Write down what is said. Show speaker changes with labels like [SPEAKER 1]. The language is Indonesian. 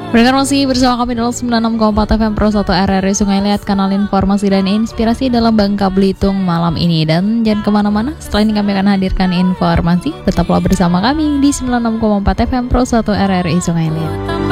[SPEAKER 1] Mereka masih bersama kami dalam 96,4 FM Pro 1 RRI Sungai Liat, kanal informasi dan inspirasi dalam Bangka Belitung malam ini. Dan jangan kemana-mana, setelah ini kami akan hadirkan informasi. Tetaplah bersama kami di 96,4 FM Pro 1 RRI Sungai Liat.